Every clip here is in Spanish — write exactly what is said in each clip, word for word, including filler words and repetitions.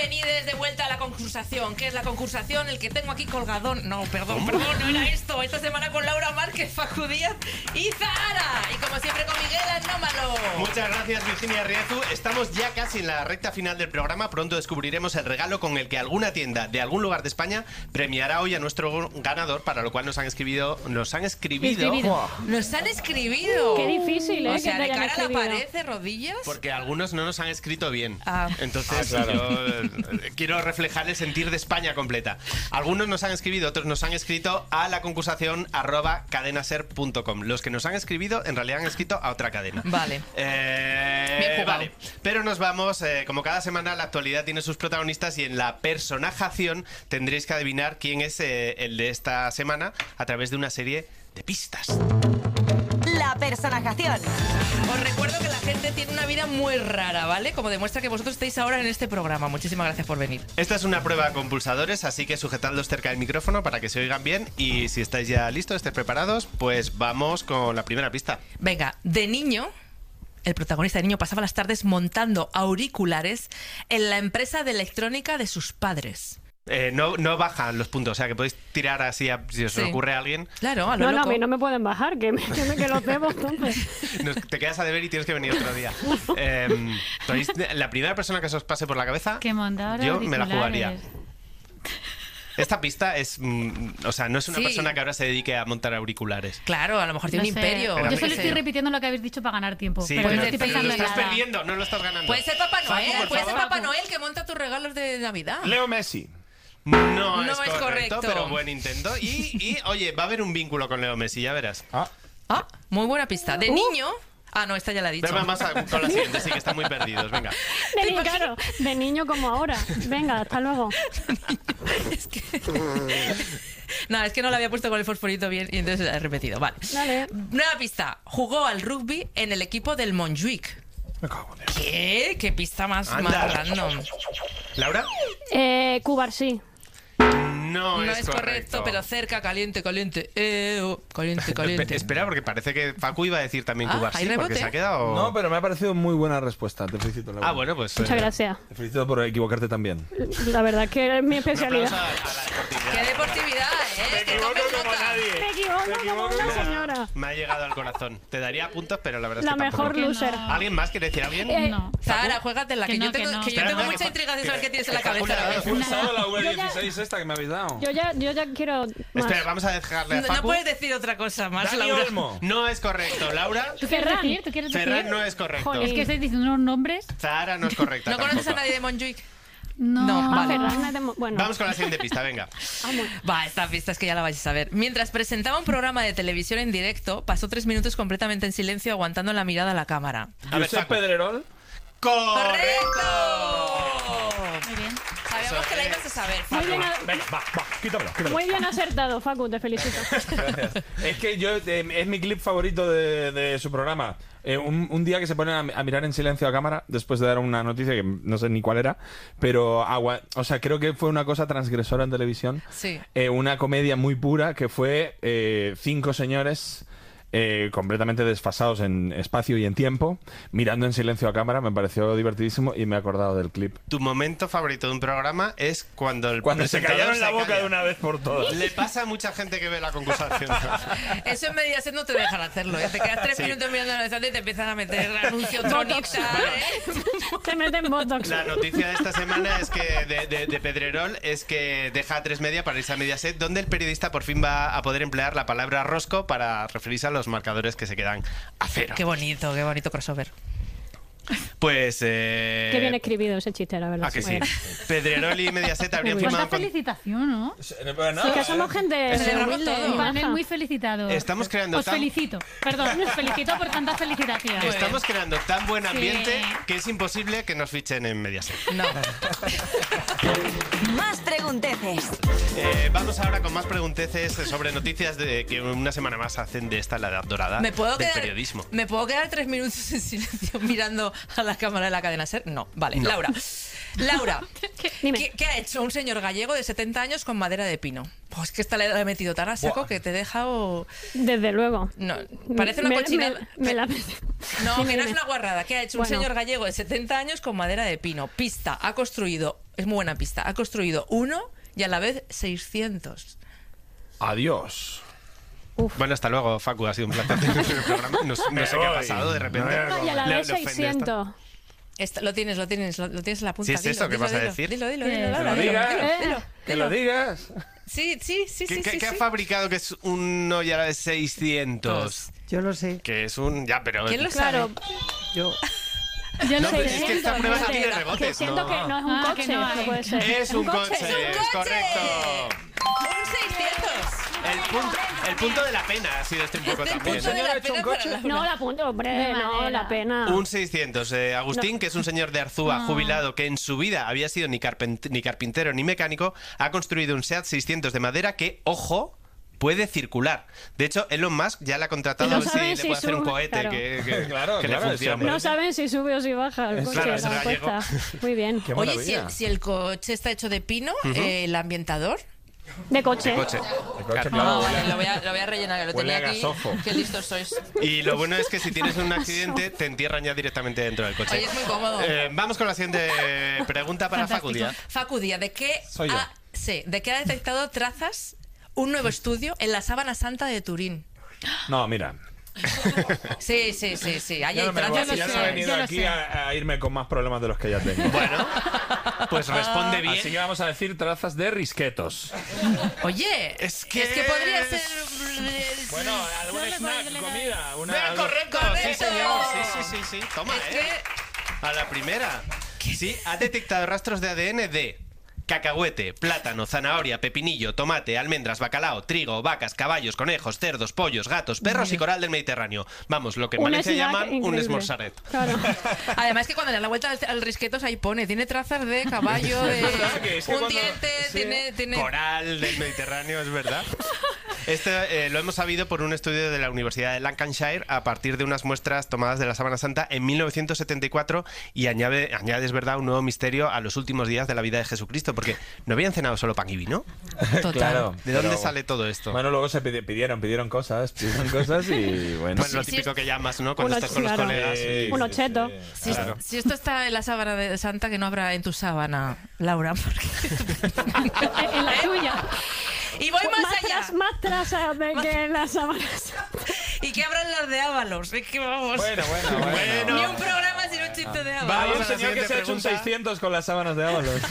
Bienvenidos de vuelta a la concursación. ¿Qué es la concursación? El que tengo aquí colgadón. No, perdón, perdón, no era esto. Esta semana con Laura Márquez, Facu Díaz y Zahara. Y como siempre con Miguel Anómalo. Muchas gracias, Virginia Riezu. Estamos ya casi en la recta final del programa. Pronto descubriremos el regalo con el que alguna tienda de algún lugar de España premiará hoy a nuestro ganador, para lo cual nos han escribido. Nos han escribido. escribido. Nos han escribido. Qué difícil, ¿eh? O sea, que de te hayan cara a la escribido. pared, de rodillas. Porque algunos no nos han escrito bien. Ah. Entonces, Ah, claro. yo eh, quiero reflejar el sentir de España completa. Algunos nos han escrito, otros nos han escrito a la concursación arroba cadenaser punto com. Los que nos han escribido, en realidad han escrito a otra cadena. Vale. Eh, Bien jugado. vale. Pero nos vamos, eh, como cada semana, la actualidad tiene sus protagonistas y en la personajación tendréis que adivinar quién es eh, el de esta semana a través de una serie de pistas. La personajación. Os recuerdo que la gente tiene una vida muy rara, ¿vale? Como demuestra que vosotros estáis ahora en este programa. Muchísimas gracias por venir. Esta es una prueba con pulsadores, así que sujetadlos cerca del micrófono para que se oigan bien. Y si estáis ya listos, estáis preparados, pues vamos con la primera pista. Venga, de niño, el protagonista de niño pasaba las tardes montando auriculares en la empresa de electrónica de sus padres. Eh, no, no bajan los puntos, o sea que podéis tirar así a- si os Sí. ocurre a alguien. Claro, a lo No, no, a loco. mí no me pueden bajar, que, me, que, me, que los debo, entonces. Nos- te quedas a deber y tienes que venir otro día. Eh, ¿tenéis- la primera persona que se os pase por la cabeza, Que montar yo me la jugaría. auriculares. Esta pista es, mm, o sea, no es una Sí. persona que ahora se dedique a montar auriculares. Claro, a lo mejor tiene No un sé. imperio. Pero Yo a solo mí- estoy repitiendo lo que habéis dicho para ganar tiempo. Sí, pero, pero, no estoy pero pensando lo en estás nada. perdiendo, no lo estás ganando. Puede ser Papá Noel, Facu, por puede ser favor. Papá Noel que monta tus regalos de Navidad. Leo Messi. No, No es, es correcto, correcto. pero buen intento. Y, y, oye, va a haber un vínculo con Leo Messi, ya verás. Ah, Ah, muy buena pista. De niño... Ah, no, esta ya la he dicho. Venga, vamos a- con la siguiente, sí que están muy perdidos. Venga. De, ni- claro, de niño como ahora. Venga, hasta luego. Es que... No, es que no la había puesto con el fosforito bien y entonces la he repetido. Vale. Dale. Nueva pista. Jugó al rugby en el equipo del Montjuic. me cago en Dios. ¿Qué? ¿Qué pista más, Anda. más random? ¿Laura? Eh, Cubarsí. No, No es, es correcto, pero cerca, caliente, caliente. Eh, oh, caliente, caliente. Pe- Espera, porque parece que Facu iba a decir también Ah, Cubarsí, ¿hay porque rebote? se ha quedado... No, pero me ha parecido muy buena respuesta. Te felicito, Laura. Ah, bueno, pues... Muchas eh, gracias. Te felicito por equivocarte también. La verdad que es mi Un aplauso especialidad. a, a la deportividad. ¡Qué deportividad, eh! ¡Que tomes nota! Me equivoco como una señora. Me ha llegado al corazón. Te daría puntos, pero la verdad La es que mejor tampoco. loser. no. ¿Alguien más quiere decir alguien? Eh, No. Zahara, juégatela, que, Que yo no, tengo, que no. que yo Espera, tengo espera, mucha que- intriga de que- saber qué tienes en la que Facu cabeza. le ha dado ahora mismo. Expulsado la U Yo ya- dieciséis esta que me habéis dado. Yo ya, yo ya quiero más. Espera, vamos a dejarle a No, no Facu. puedes decir otra cosa más, Dani Laura. Olmo. No es correcto. Laura, ¿Tú quieres Ferran. decir? ¿Tú quieres decir? Ferran no es correcto. Joder. Es que estáis diciendo unos nombres. Zahara no es correcta. ¿No conoces a tampoco. nadie de Montjuic? No. No, Ah, vale. Ferran es de Mo- Bueno, Vamos con la siguiente pista, venga. vamos. Va, esta pista es que ya la vais a ver. Mientras presentaba un programa de televisión en directo, pasó tres minutos completamente en silencio aguantando la mirada a la cámara. A ver, Josep Facu. Pedrerol. ¡Correcto! Muy bien. Sabíamos Eso que la es. ibas a saber, Muy Facu. bien, a- Venga, va, va, quítamelo, quítamelo. muy bien acertado, Facu, te felicito. Gracias. Es que yo eh, es mi clip favorito de, de su programa. Eh, un, un día que se ponen a, a mirar en silencio a cámara después de dar una noticia que no sé ni cuál era, pero agua, o sea, creo que fue una cosa transgresora en televisión. Sí. Eh, una comedia muy pura que fue eh, cinco señores eh, completamente desfasados en espacio y en tiempo, mirando en silencio a cámara. Me pareció divertidísimo y me he acordado del clip. Tu momento favorito de un programa es cuando el Cuando se presentador callaron la se boca calla. de una vez por todas. Le pasa a mucha gente que ve la concursación. Eso en Mediaset no te dejan hacerlo, ¿eh? Te quedas tres Sí. minutos mirando la y te empiezan a meter anuncio Tronixa, ¿eh? Te meten botox. La noticia de esta semana es que de, de, de Pedrerol es que deja a tres media para irse a Mediaset, donde el periodista por fin va a poder emplear la palabra rosco para referirse a los marcadores que se quedan a cero. Qué bonito, qué bonito crossover. Pues... Eh... Qué bien escribido ese chiste, la verdad. Ah, que sí. Muy bien. Pedrerol y Mediaset habrían Muy bien. firmado... Cuánta con- felicitación, ¿no? Bueno, Sí, que somos gente Celebramos humilde todo. y Un panel baja. muy felicitado. Estamos creando Os tan- felicito. Perdón, os felicito por tanta felicitación. Estamos creando tan buen Sí. ambiente que es imposible que nos fichen en Mediaset. No. Más pregunteces. Eh, vamos ahora con más pregunteces sobre noticias de que una semana más hacen de esta la edad dorada ¿Me puedo, del quedar, periodismo. ¿Me puedo quedar tres minutos en silencio mirando a la cámara de la cadena SER? No. Vale, Laura. Laura, Dime. ¿qué, qué ha hecho un señor gallego de setenta años con madera de pino? Pues que esta le he metido tan a saco Buah. que te he dejado... Desde luego. No, parece una Me- cochinada. me- me la- No, Dime, que no es dime. una guarrada. ¿Qué ha hecho un Bueno. señor gallego de setenta años con madera de pino? Pista, ha construido, es muy buena pista, ha construido uno y a la vez seiscientos. Adiós. Bueno, hasta luego, Facu. Ha sido un placer tener el programa. No, no sé qué ha pasado de repente. Y a la Le- vez le ofende esto. seiscientos. Esta- lo tienes, lo tienes, lo, lo tienes en la punta. Sí, es dilo, eso, ¿qué dilo, vas a dilo, decir? Dilo, dilo, Que dilo, lo Laura, Que lo dilo, digas. dilo, dilo, Que dilo. lo digas. Sí, sí, sí, ¿Qué, sí, qué- sí, qué ha sí. fabricado que es uno y a la vez seiscientos? Yo lo sé. Que es un... Ya, pero... ¿Quién lo Claro, sabe? Yo. Yo No, lo pero sé. es que esta prueba no tiene que rebotes, siento ¿no? que no es un Ah, coche, que no hay. no puede ser. Es un coche, ¡Es un es coche! correcto. Un seiscientos. El punto, el punto de la pena ha sido este un poco también. Punto de señor la ha hecho un pena para coche? Laura. No, la punta, hombre, De no, madera. la pena. Un seiscientos. Eh, Agustín, que es un señor de Arzúa, jubilado, que en su vida había sido ni, carpent- ni carpintero ni mecánico, ha construido un SEAT seiscientos de madera que, ojo, puede circular. De hecho, Elon Musk ya le ha contratado No a ver si saben le si puede hacer un sube, cohete claro. que, que- Claro, que claro, le ese funcione. hombre. No saben si sube o si baja el Es coche, claro, es la gallego. respuesta. Muy bien. Qué Oye, si maravilla. el, si el coche está hecho de pino, eh, el ambientador... De coche. Coche. El coche, Claro. claro, Ah, huele- vale, lo voy a, lo voy a rellenar, que lo Huele tenía a aquí. gasofo. Qué listos sois. Y lo bueno es que si tienes un accidente, te entierran ya directamente dentro del coche. Oye, es muy cómodo. Eh, vamos con la siguiente pregunta para Fantástico. Facu Díaz. Facu Díaz, ¿de qué, Soy yo. ha, sí, ¿de qué ha detectado trazas un nuevo estudio en la Sábana Santa de Turín? No, mira. Sí, sí, sí, sí. Ahí Ya hay no, me voy- trazas. lo ya sé, no he venido yo lo aquí sé. a, a irme con más problemas de los que ya tengo. Bueno, pues responde bien. Así que vamos a decir trazas de risquetos. Oye, Es que es que podría ser. Bueno, algún No le snack, puedes comida. Una, Venga, algo- correcto, sí Correcto. señor. Sí, sí, sí, sí. Toma, Es eh. que. A la primera. Sí, ha detectado rastros de A D N de cacahuete, plátano, zanahoria, pepinillo, tomate, almendras, bacalao, trigo, vacas, caballos, conejos, cerdos, pollos, gatos, perros y coral del Mediterráneo. Vamos, lo que en Un Valencia snack llaman un increíble. esmorzaret. Claro. Además que cuando le da la vuelta al, al risquetos ahí pone, tiene trazas de caballo, de verdad que es que un cuando- diente, sí. tiene, tiene... Coral del Mediterráneo, es verdad. Esto eh, lo hemos sabido por un estudio de la Universidad de Lancashire a partir de unas muestras tomadas de la Sábana Santa en mil novecientos setenta y cuatro y añade, añade, es verdad, un nuevo misterio a los últimos días de la vida de Jesucristo, porque no habían cenado solo pan y vino. Total. Claro. ¿De dónde pero- sale todo esto? Bueno, luego se pidi- pidieron, pidieron cosas, pidieron cosas y bueno. Pues lo Sí, típico sí. que llamas, ¿no? Cuando Uno- estás con los claro. colegas. Sí, Un sí, ocheto. sí. Si, Claro. si esto está en la sábana de Santa, que no habrá en tu sábana, Laura. Porque... En la tuya. y voy más, Más, allá. tras- más trazas de que en las sábanas. ¿Y qué habrán las de Ábalos? Es que vamos. Bueno, bueno, bueno. Bueno. Ni un programa sin un chiste de Hay Ábalos. Vamos un a la señor que siguiente se ha hecho un pregunta. seiscientos con las sábanas de Ábalos.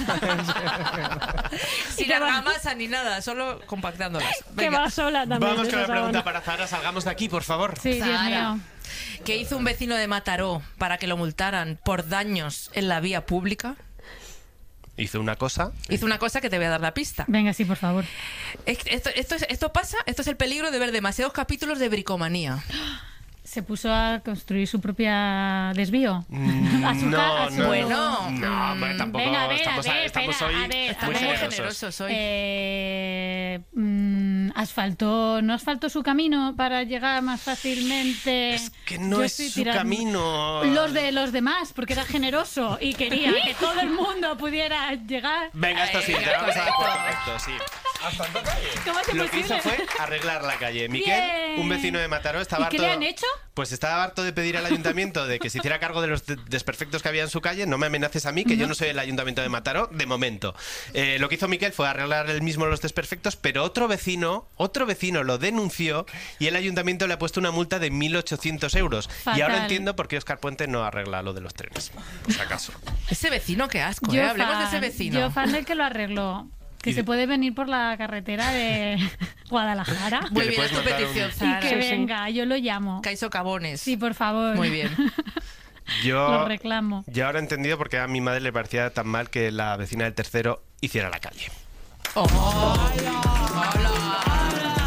Sin argamasa ni nada, solo compactándolas. Que Venga. va sola también. Vamos con la esa pregunta sábana. para Zara. Salgamos de aquí, por favor. Sí, Dios Sara. mío. ¿Qué hizo un vecino de Mataró para que lo multaran por daños en la vía pública? Hizo una cosa. Hizo una cosa que te voy a dar la pista. Venga, sí, por favor. Es- Esto, esto, es- esto pasa, esto es el peligro de ver demasiados capítulos de bricomanía. Se puso a construir su propia desvío. A su ca- No, a su- no. Bueno, No, hombre, tampoco Venga, a ver, estamos, a ver, estamos espera, hoy a ver, Estamos muy muy generosos. generosos hoy. Eh, mm, asfaltó, ¿no asfaltó su camino para llegar más fácilmente? Es que no Yo es estoy su tirando- camino. Los de los demás, porque era generoso y quería que todo el mundo pudiera llegar. Venga, esto sí, Ay, te vamos a dar por correcto. correcto, sí. ¿Cómo es Lo que hizo posible? fue arreglar la calle. Miquel, Bien. un vecino de Mataró, estaba ¿Y qué harto... le han hecho? Pues estaba harto de pedir al ayuntamiento de que se hiciera cargo de los de- desperfectos que había en su calle. No me amenaces a mí, que yo no soy el ayuntamiento de Mataró, de momento. Eh, lo que hizo Miquel fue arreglar él mismo los desperfectos, pero otro vecino, otro vecino lo denunció y el ayuntamiento le ha puesto una multa de mil ochocientos euros. Y ahora Fatal. entiendo por qué Óscar Puente no arregla lo de los trenes, por si acaso. Ese vecino, qué asco, ¿eh? Hablemos de ese fan- vecino. Yo fan del que lo arregló. Que Y se de- puede venir por la carretera de Guadalajara. Muy Que le bien, es puedes tu mandar un- petición, Y Zara. que Sí, sí. venga, yo lo llamo. Caiso Cabones. Sí, por favor. Muy bien. Yo, Lo reclamo. yo ahora he entendido por qué a mi madre le parecía tan mal que la vecina del tercero hiciera la calle.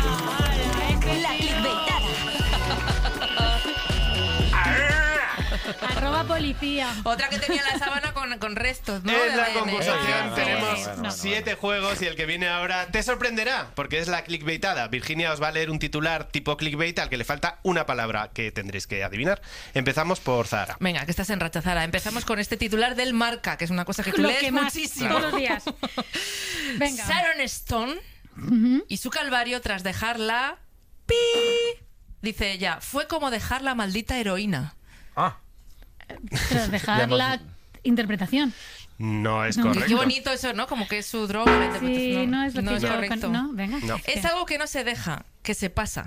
La clickbaitada. Arroba policía. Otra que tenía la sábana con, con restos, ¿no? En De la A D N. concursación Ah, tenemos bueno, bueno, bueno, siete juegos y el que viene ahora te sorprenderá porque es la clickbaitada. Virginia os va a leer un titular tipo clickbait al que le falta una palabra que tendréis que adivinar. Empezamos por Zahara. Venga, que estás en racha, Zara. Empezamos con este titular del Marca, que es una cosa que tú Lo lees que más, muchísimo. todos los días. Venga. Sharon Stone y su calvario tras dejarla... ¡Pi! Dice ella, fue como dejar la maldita heroína. Ah, Tras dejar la interpretación. No es No. correcto. Qué bonito eso, ¿no? Como que es su droga. La Sí, interpretación. no es lo que yo... correcto. No, venga. No. Es algo que no se deja, que se pasa.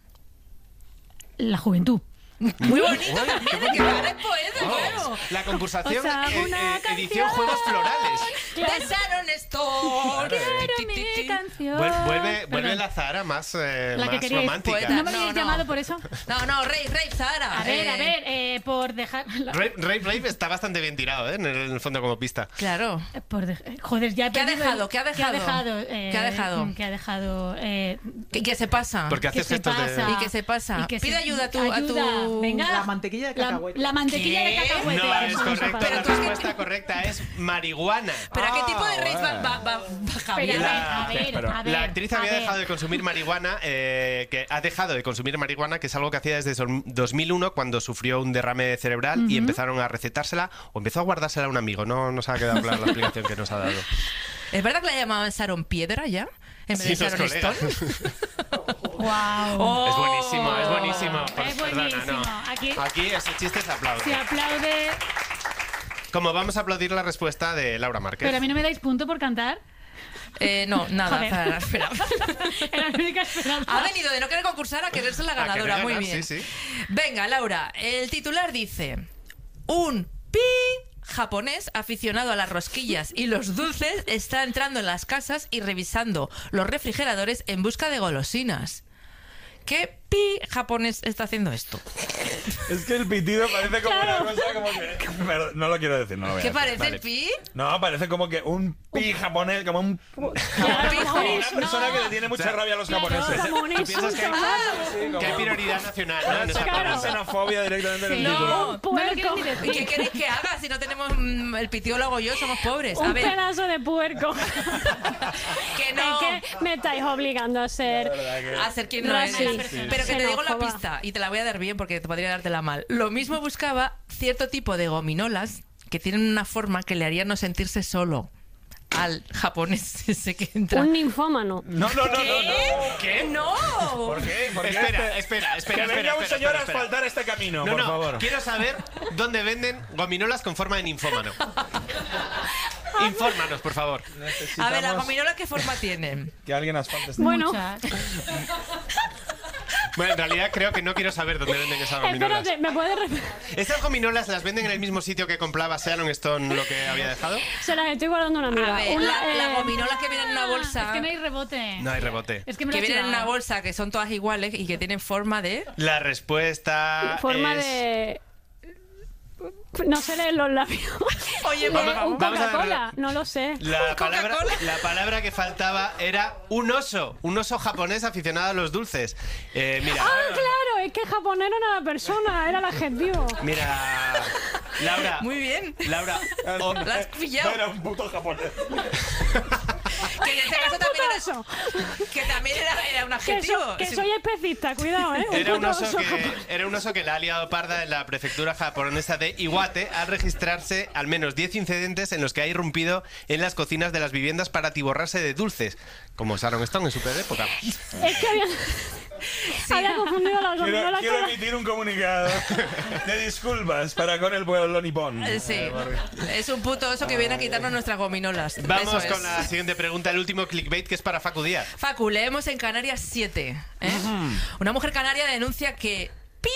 La juventud. Muy bonito también, que ahora es poeta, claro. La concursación, Os hago eh, una eh, edición canción. Juegos Florales. De Sharon Stone. Quiero Ti, ti, ti, mi ti. canción. Vuel- Vuelve, vuelve Perdón. la Zahara más, eh, La que más queríais. romántica. Poeta. ¿No me habéis No, no. llamado por eso? No, no, Rey, Rey, Zara. A ver, Eh, a ver, eh, por dejar... la- Rave, Rave, Rave está bastante bien tirado, ¿eh? En el, en el fondo como pista. Claro. eh, por dej- eh, Joder, ya he ¿Qué ha perdido dejado? el- ¿Qué ha ¿Qué ha dejado? dejado? eh, ¿Qué ha dejado? ¿Qué ha dejado? eh, ¿Y qué se pasa? Porque ¿Qué haces se gestos de... pasa? ¿Y qué se pasa? Y que Pide se- ayuda a tu- a tu- ayuda. Venga. La mantequilla de La, cacahuete. la mantequilla de ¿Qué? cacahuete. No es Eso no se correcto, pasa. Pero la tú es que- respuesta correcta es marihuana. ¿Pero a qué Ah, tipo de raíz va, bueno. va, va, va Javier? Pero, La- a ver, pero- a ver, La actriz a había ver. dejado de consumir marihuana, eh, que ha dejado de consumir marihuana, que es algo que hacía desde son- dos mil uno cuando sufrió un derrame cerebral y empezaron a recetársela o empezó a guardársela a un amigo. No nos ha quedado clara la explicación que nos ha dado. ¿Es verdad que la llamaban Sharon Piedra ya? En vez Sí, de los Sharon colegas. Stone. Guau. Oh. Es buenísimo, es buenísimo. Por- Es perdona, buenísimo. no. Aquí- Aquí ese chiste se aplaude. Se aplaude. Como vamos a aplaudir la respuesta de Laura Márquez. Pero a mí no me dais punto por cantar. Eh, no, nada, Joder. Zara, espera. Era la única esperanza. Ha venido de no querer concursar a querer ser la A querer ganadora. Muy ganar, bien. sí, sí. Venga, Laura, el titular dice: un pi japonés aficionado a las rosquillas y los dulces está entrando en las casas y revisando los refrigeradores en busca de golosinas. ¿Qué pi japonés está haciendo esto? es que el pitido parece como una cosa como que... Pero no lo quiero decir, no lo voy a ¿Qué decir. parece vale. el pi? No, parece como que un pi japonés, como un... Claro, Pijo. como Una persona no. que le tiene mucha O sea, rabia a los Claro, japoneses. como un ¿Tú piensas que hay, insulto. que hay prioridad nacional, ¿no? En esa Saca pregunta. una xenofobia directamente en el No. título. Un No puerco. lo quiero ni decir. ¿Y qué queréis que haga si no tenemos mm, el pitido lo hago yo? Somos pobres. A Un ver, pedazo de puerco. que no. Es que me estáis obligando a ser... A ser quien no Racista. eres. Pero que te digo la Xenófoba. pista y te la voy a dar bien porque te podría dártela mal. Lo mismo buscaba cierto tipo de gominolas que tienen una forma que le haría no sentirse solo al japonés ese que entra. Un ninfómano. No, no, no, no, no. ¿Qué? ¡No! ¿Por qué? ¿Por qué Espera, este- espera, espera, Que espera, venga un espera, señor a espera, espera. asfaltar este camino, No, por no, favor. quiero saber dónde venden gominolas con forma de ninfómano. Infórmanos, por favor. A ver, ¿las Necesitamos gominolas qué forma tienen? que alguien asfalte este Bueno, Muchas. Bueno, en realidad creo que no quiero saber dónde venden esas gominolas. espérate, ¿me puedes repetir? ¿Estas gominolas las venden en el mismo sitio que compraba Sharon Stone lo que había dejado? Se las estoy guardando a una amiga. A ver, Una, la, eh, las gominolas que vienen en una bolsa. Es que no hay rebote. No hay rebote. Es que me lo Que he vienen en una chivado. bolsa que son todas iguales y que tienen forma de. La respuesta forma es... de... No sé leer los labios. Oye, De por favor. un vamos a ver Coca-Cola, no lo sé. La palabra, Coca-Cola. la palabra que faltaba era un oso, un oso japonés aficionado a los dulces. Eh, mira, Ah, claro, es que japonés no era la persona, era el adjetivo. mira, Laura, Muy bien. Laura, o- La has pillado. Era un puto japonés. Que en este caso también Oso. era, que también era, era un Que, adjetivo. so- que Sí. soy especista, cuidado, ¿eh? era un puto oso que japonés. era un oso que la ha liado parda en la prefectura japonesa de Iwate al registrarse al menos diez incidentes en los que ha irrumpido en las cocinas de las viviendas para atiborrarse de dulces, como Sharon Stone en su peor época. Es que había, había confundido las Quiero, gominolas quiero con las- emitir un comunicado de disculpas para con el pueblo nipón. Eh, Sí, es un puto oso que viene a quitarnos nuestras gominolas. Vamos Eso es. con la siguiente pregunta, el último clickbait que es para Facu Díaz. Facu, leemos en Canarias siete. ¿eh? Una mujer canaria denuncia que Pi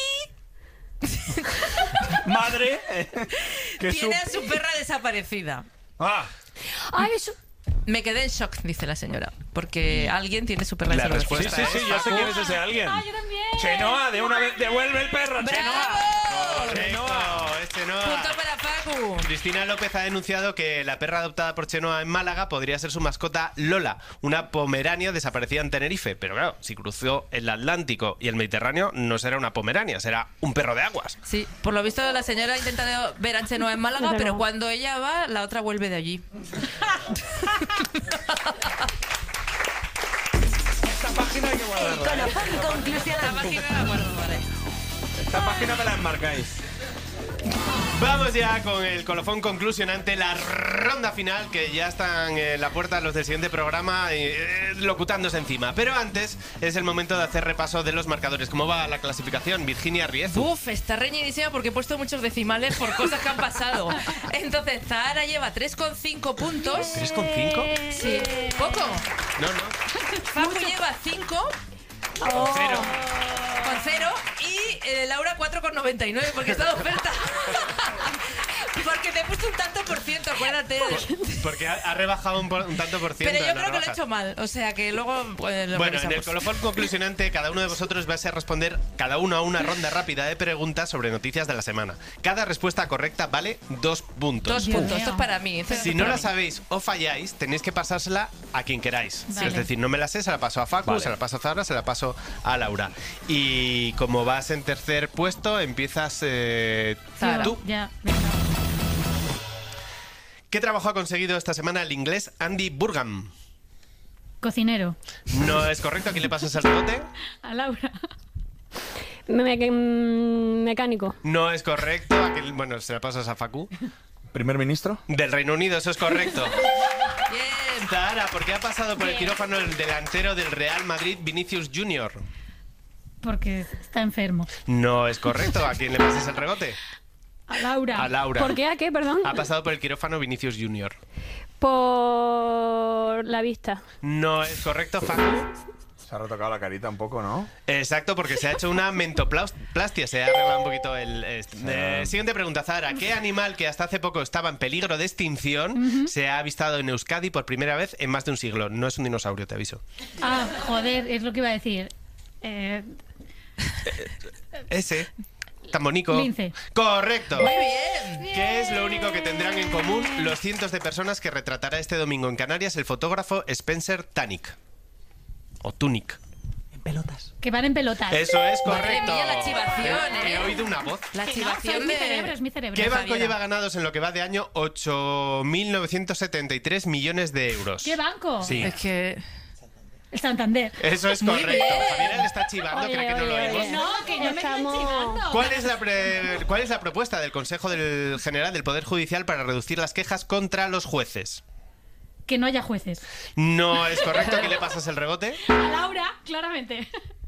Madre, que su... tiene a su perra desaparecida. Ah, Ay, eso- Me quedé en shock, dice la señora, porque alguien tiene su perra La desaparecida. sí, respuesta sí, sí, yo sé quién es ese alguien. Ah, yo también. Chenoa, de una vez, devuelve el perro, Chenoa. ¡Bravo! Correcto, ese Chenoa. Punto para Facu. Cristina López ha denunciado que la perra adoptada por Chenoa en Málaga podría ser su mascota Lola, una pomerania desaparecida en Tenerife. Pero claro, si cruzó el Atlántico y el Mediterráneo, no será una pomerania, será un perro de aguas. Sí, por lo visto la señora ha intentado ver a Chenoa en Málaga, Desde pero luego. cuando ella va, la otra vuelve de allí. Esta página hay que El guardarla. ¿eh? colofón La conclusionante. página la guardo, vale. Esta página me la enmarcáis. Vamos ya con el colofón conclusionante, la ronda final, que ya están en la puerta los del siguiente programa eh, locutándose encima. Pero antes es el momento de hacer repaso de los marcadores. ¿Cómo va la clasificación, Virginia Riezu? Uf, está reñidísima porque he puesto muchos decimales por cosas que han pasado. Entonces, Zahara lleva tres coma cinco puntos. ¿tres coma cinco? Sí, poco. No, no. Facu lleva cinco Cero. con cero y eh, Laura cuatro con noventa y nueve porque está de oferta. Porque te he puesto un tanto por ciento, acuérdate. Porque ha, ha rebajado un, por- un tanto por ciento. Pero yo de creo que lo he rebajas. hecho mal, o sea que luego pues, lo Bueno, en el revisamos. colofón conclusionante, cada uno de vosotros va a ser responder cada uno a una ronda rápida de preguntas sobre noticias de la semana. Cada respuesta correcta vale dos puntos. Dos Dios puntos, mío. esto es para mí. esto es Si no para la mí. sabéis o falláis, tenéis que pasársela a quien queráis. Vale. Es decir, no me la sé, se la paso a Facu, Vale. se la paso a Zahara, se la paso a Laura. Y como vas en tercer puesto, empiezas eh, Zahara. tú. Ya, venga. ¿Qué trabajo ha conseguido esta semana el inglés Andy Burgam? Cocinero. No es correcto, ¿a quién le pasas el rebote? A Laura. Me- me- mm, mecánico. No es correcto, ¿a quién- bueno, se la pasas a Facu. ¿Primer ministro? Del Reino Unido, eso es correcto. Bien. Zahara, ¿por qué ha pasado por el quirófano el delantero del Real Madrid, Vinicius Junior? Porque está enfermo. No es correcto, ¿a quién le pasas el rebote? A Laura. A Laura. ¿Por qué? ¿A qué? Perdón. Ha pasado por el quirófano Vinicius Junior. Por la vista. No es correcto, Facu. Se ha retocado la carita un poco, ¿no? Exacto, porque se ha hecho una mentoplastia, se ha arreglado un poquito el... este. Eh, siguiente pregunta, Zahara. ¿Qué animal que hasta hace poco estaba en peligro de extinción se ha avistado en Euskadi por primera vez en más de un siglo? No es un dinosaurio, te aviso. Ah, joder, es lo que iba a decir. Eh, Ese. Tan bonito. Lince. Correcto. Muy bien. ¿Qué es lo único que tendrán en común los cientos de personas que retratará este domingo en Canarias el fotógrafo Spencer Tunick? O Tunick. que van en pelotas. Eso es Madre correcto. mía, la chivación, He, he ¿eh? oído una voz. La Que no, chivación es mi de... cerebro, es mi cerebro. ¿Qué banco Javiera. lleva ganados en lo que va de año ocho mil novecientos setenta y tres millones de euros? ¿Qué banco? Sí. Es que... El Santander. Eso es Muy correcto. bien. Javiera le está chivando, Oye, cree que no lo oye, oímos. oye. No, que yo Estamos- me estoy chivando. ¿Cuál es, la pre- ¿Cuál es la propuesta del Consejo del General del Poder Judicial para reducir las quejas contra los jueces? Que no haya jueces. No es correcto. ¿Qué le pasas el rebote? A Laura, claramente.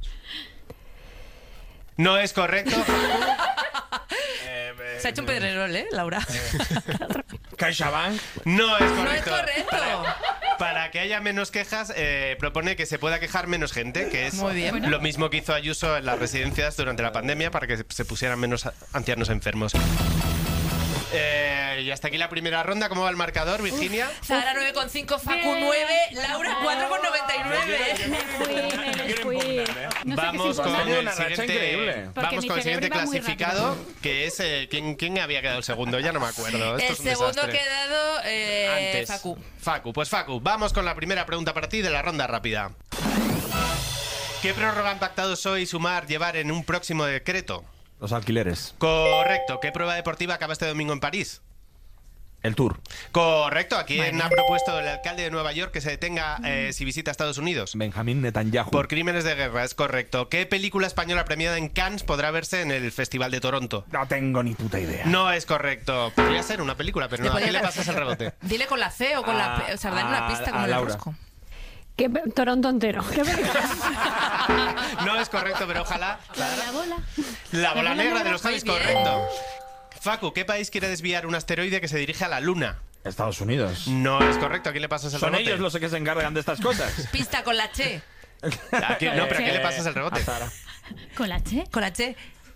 No es correcto. Se ha hecho un pedrerol, ¿eh, Laura? CaixaBank. No es No es correcto. correcto. Para, para que haya menos quejas, eh, propone que se pueda quejar menos gente, que es Muy bien. lo mismo que hizo Ayuso en las residencias durante la pandemia para que se pusieran menos ancianos enfermos. Eh, y hasta aquí la primera ronda. ¿Cómo va el marcador, Virginia? Zahara nueve coma cinco, Facu nueve, Laura cuatro coma noventa y nueve. Me fui, me fui. No sé qué Vamos significa. con Ha tenido el una racha siguiente, increíble. Porque vamos mi con el siguiente cerebro iba muy clasificado, que es eh, ¿quién, quién había quedado el segundo? Ya no me acuerdo. Esto El es un segundo ha desastre. quedado eh, Antes. Facu. Facu, pues Facu, vamos con la primera pregunta para ti de la ronda rápida. ¿Qué prórroga han pactado S O E y Sumar llevar en un próximo decreto? Los alquileres. Correcto. ¿Qué prueba deportiva acaba este domingo en París? El tour. Correcto. ¿A quién ha propuesto el alcalde de Nueva York que se detenga eh, si visita Estados Unidos? Benjamín Netanyahu. Por crímenes de guerra, es correcto. ¿Qué película española premiada en Cannes podrá verse en el Festival de Toronto? No tengo ni puta idea. No es correcto. Podría ser una película, pero no. ¿A quién le pasas el rebote? Dile con la C o con la P. O sea, dale una A- pista a como el Laura. rosco. ¿Qué pe- Toronto entero. ¿Qué película? No es correcto, pero ojalá. La bola. La bola bola negra de negra, los Javis, muy bien. correcto. Facu, ¿qué país quiere desviar un asteroide que se dirige a la Luna? Estados Unidos. No es correcto. ¿A quién le pasas el Son rebote? ellos los que se encargan de estas cosas. Pista con la Che. ¿A quién- no, pero ¿a quién le pasas el rebote? A Zahara. ¿Con la Che? Con la Che.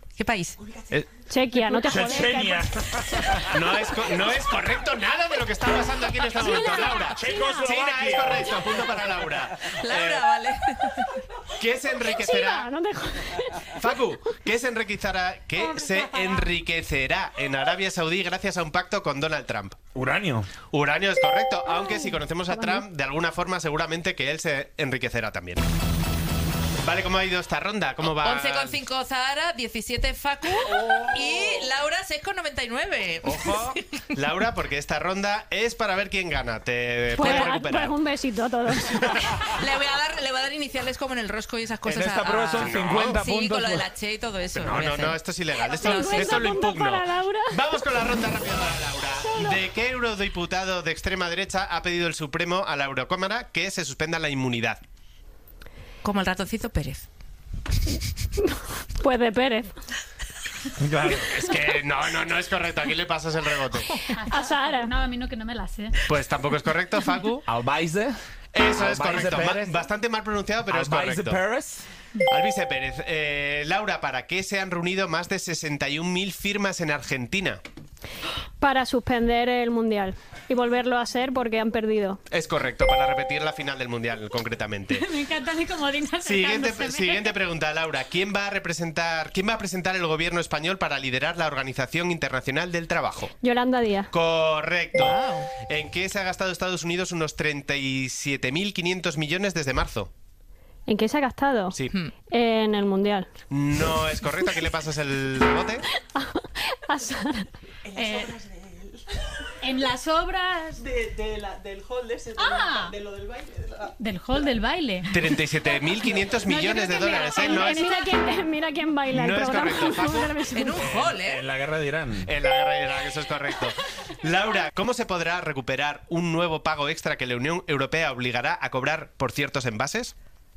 ¿Qué país? Eh, Chequia, no te jodes. Chechenia. no, es co- no es correcto nada de lo que está pasando aquí en este momento, Laura. China es correcto, punto para Laura. Laura, Eh, vale. ¿Qué se enriquecerá? Chiva, no te jodes. Facu, ¿qué se enriquecerá, qué se enriquecerá en Arabia Saudí gracias a un pacto con Donald Trump? Uranio. Uranio es correcto, aunque si conocemos a Trump, de alguna forma seguramente que él se enriquecerá también. Vale, ¿cómo ha ido esta ronda? ¿Cómo va? once coma cinco Zahara, diecisiete Facu y Laura seis coma noventa y nueve. Ojo, Laura, porque esta ronda es para ver quién gana. Te Pues, puedes pues recuperar. un besito a todos. Le voy a dar, le voy a dar iniciales como en el rosco y esas cosas. esta a- prueba a- son cincuenta sí, puntos con lo de por- la Che y todo eso. No, voy a no, hacer. no, esto es ilegal. Esto, No, sí, esto lo puntos impugno. para Laura. Vamos con la ronda rápida para Laura. ¿De qué eurodiputado de extrema derecha ha pedido el Supremo a la Eurocámara que se suspenda la inmunidad? Como el ratoncito Pérez. Pues de Pérez. Claro. Es que no, no, no es correcto. Aquí le pasas el rebote. A Sara. No, a mí no, que no me la sé. Pues tampoco es correcto, Facu. Albaise. Eso es Albaise correcto. Ma- Pérez. bastante mal pronunciado, pero es Albaise correcto. Pérez. Alvise Pérez. Eh, Laura, ¿para qué se han reunido más de sesenta y un mil firmas en Argentina? Para suspender el mundial y volverlo a hacer porque han perdido. Es correcto, para repetir la final del Mundial, concretamente. Me encanta mi comodina. Siguiente, siguiente pregunta, Laura. ¿Quién va a representar, quién va a presentar el gobierno español para liderar la Organización Internacional del Trabajo? Yolanda Díaz. Correcto. Wow. ¿En qué se ha gastado Estados Unidos unos treinta y siete mil quinientos millones desde marzo? ¿En qué se ha gastado? Sí. En el mundial. No es correcto. ¿A quién le pasas el rebote? A Sara. Eh, en las obras De, de la, del hall de ese, de, Ah. de lo del baile. de la- del hall del baile. treinta y siete mil quinientos No, yo millones de creo que dólares, ¿eh? En- No en es mira, quién, mira quién baila No el es programa. correcto, Facu. En un hall, ¿eh? En la guerra de Irán. en la guerra de Irak, eso es correcto. Laura, ¿cómo se podrá recuperar un nuevo pago extra que la Unión Europea obligará a cobrar por ciertos envases?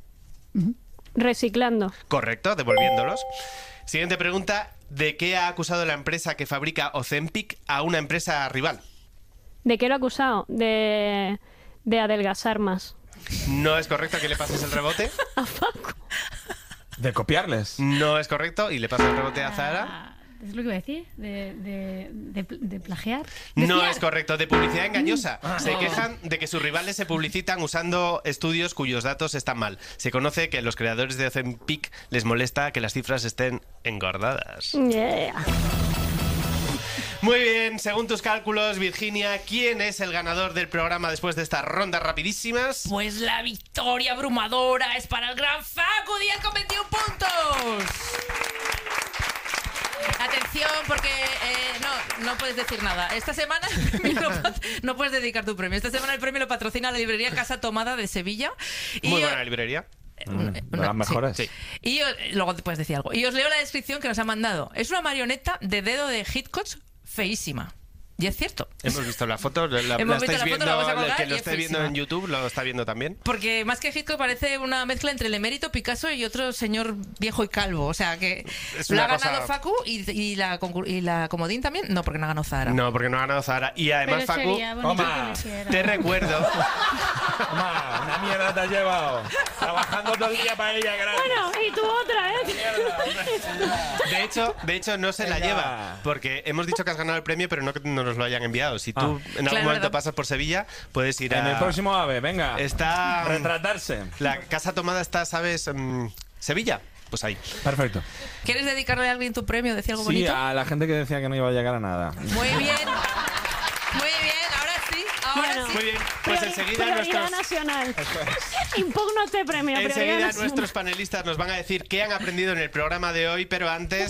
Reciclando. Correcto, devolviéndolos. Siguiente pregunta. ¿De qué ha acusado la empresa que fabrica Ozempic a una empresa rival? ¿De qué lo ha acusado? De, de adelgazar más. No es correcto, que le pases el rebote. A Facu. De copiarles. No es correcto y le pasas el rebote a Zahara. Ah, ¿es lo que iba a decir? ¿De, de, de, de plagiar? No Decía- es correcto, de publicidad engañosa. Se quejan de que sus rivales se publicitan usando estudios cuyos datos están mal. Se conoce que a los creadores de Ozempic les molesta que las cifras estén engordadas. Yeah. Muy bien, según tus cálculos, Virginia, ¿quién es el ganador del programa después de estas rondas rapidísimas? Pues la victoria abrumadora es para el gran Facu, diez con veintiún puntos. Atención, porque eh, no, no puedes decir nada. Esta semana el premio lo pat- no puedes dedicar tu premio. Esta semana el premio lo patrocina la librería Casa Tomada de Sevilla. Y Muy yo- buena librería. una- De una- las mejores. sí. Y yo- luego te puedes decir algo. Y os leo la descripción que nos ha mandado. Es una marioneta de dedo de Hitchcock feísima. Y es cierto. Hemos visto la foto, la, la Hemos visto estáis la foto, viendo, la vamos a el colgar que y lo es esté viendo feísima. en YouTube lo está viendo también. Porque más que Hitchcock parece una mezcla entre el emérito Picasso y otro señor viejo y calvo. O sea que Es lo ha una ganado cosa- Facu y, y la, concur- y la Comodín también. No, porque no ha ganado Zahara. No, porque no ha ganado Zahara. Y además, Pero Facu, sería bonito Toma. que lo hiciera. te recuerdo. Toma, una mierda te has llevado. Trabajando todo el día para ella, gracias. Bueno, y tú otra, ¿eh? De hecho, de hecho, no se la Venga. lleva. Porque hemos dicho que has ganado el premio, pero no que no nos lo hayan enviado. Si tú Ah. en algún Claro, momento verdad. pasas por Sevilla, puedes ir a. En el próximo AVE, venga. Está. Retratarse. La casa tomada está, ¿sabes? Mm, Sevilla. Pues ahí. Perfecto. ¿Quieres dedicarle a alguien tu premio? ¿Decir algo Sí, bonito? a la gente que decía que no iba a llegar a nada. Muy bien. Muy bien. Ahora sí. Ahora Bueno. sí. Muy bien. Pues Priori- enseguida prioridad nuestros. nacional. Impugno este premio. prioridad Enseguida nacional. nuestros panelistas nos van a decir qué han aprendido en el programa de hoy, pero antes.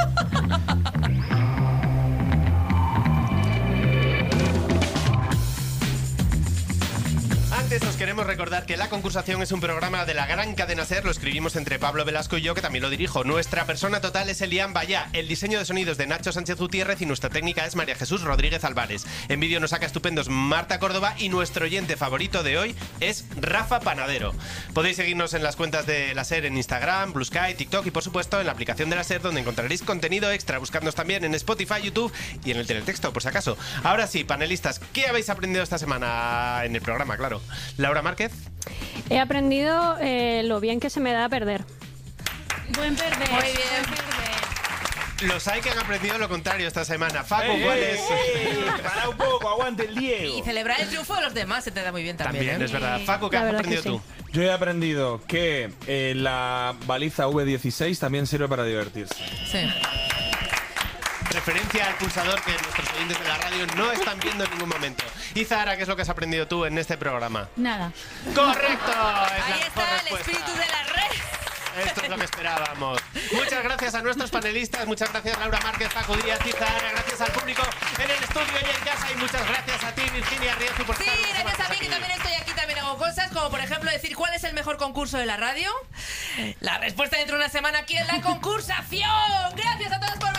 Antes os queremos recordar que La Concursación es un programa de la gran cadena SER, lo escribimos entre Pablo Velasco y yo, que también lo dirijo. Nuestra persona total es Elian Bayá, el diseño de sonidos de Nacho Sánchez Gutiérrez y nuestra técnica es María Jesús Rodríguez Álvarez. En vídeo nos saca estupendos Marta Córdoba y nuestro oyente favorito de hoy es Rafa Panadero. Podéis seguirnos en las cuentas de la SER en Instagram, Blue Sky, TikTok y por supuesto en la aplicación de la SER, donde encontraréis contenido extra. Buscadnos también en Spotify, YouTube y en el teletexto, por si acaso. Ahora sí, panelistas, ¿qué habéis aprendido esta semana en el programa? Claro. Laura Márquez. He aprendido eh, lo bien que se me da a perder. Buen perder. Muy bien. Buen perder. Los hay que han aprendido lo contrario esta semana. Facu, ¡Ey, ¿cuál ey, es? ey! Para un poco, aguante el Diego. Y celebrar el triunfo de los demás se te da muy bien también. También, ¿eh? es verdad. Facu, ¿qué La has verdad aprendido que tú? sí. Yo he aprendido que eh, la baliza V dieciséis también sirve para divertirse. Sí. Referencia al pulsador que nuestros oyentes de la radio no están viendo en ningún momento. Y Zahara, ¿qué es lo que has aprendido tú en este programa? Nada. ¡Correcto! Es la Ahí mejor está el respuesta. espíritu de la red. Esto es lo que esperábamos. Muchas gracias a nuestros panelistas, muchas gracias Laura Márquez, Facu Díaz y Zahara, gracias al público en el estudio y en casa y muchas gracias a ti, Virginia Riezu, por Sí, estar una semana gracias a mí aquí. que también estoy aquí, también hago cosas, como por ejemplo decir cuál es el mejor concurso de la radio. La respuesta dentro de una semana aquí en la concursación. Gracias a todos por